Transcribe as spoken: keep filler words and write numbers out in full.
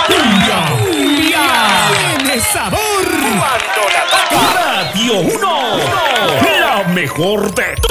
¡Cumbia! ¡Cumbia! ¡Tiene sabor! Cuando la toca Radio uno, la mejor de